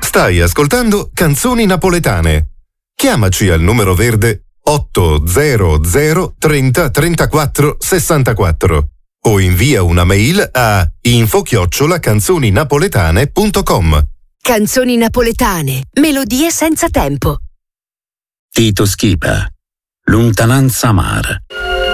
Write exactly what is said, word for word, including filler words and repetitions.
Stai ascoltando Canzoni Napoletane. Chiamaci al numero verde otto zero zero trenta trentaquattro sessantaquattro o invia una mail a info chiocciola canzoninapoletane punto com. Canzoni napoletane, melodie senza tempo. Tito Schipa, Lontananza amara.